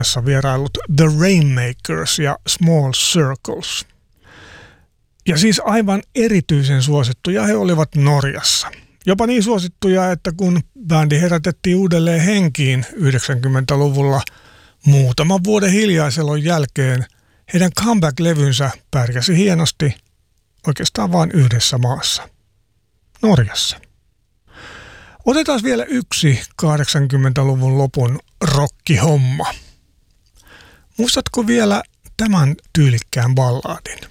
vierailut The Rainmakers ja Small Circles. Ja siis aivan erityisen suosittuja he olivat Norjassa. Jopa niin suosittuja, että kun bändi herätettiin uudelleen henkiin 90-luvulla muutaman vuoden hiljaiselon jälkeen, heidän comeback-levynsä pärjäsi hienosti oikeastaan vain yhdessä maassa, Norjassa. Otetaan vielä yksi 80-luvun lopun rockihomma. Muistatko vielä tämän tyylikkään balladin?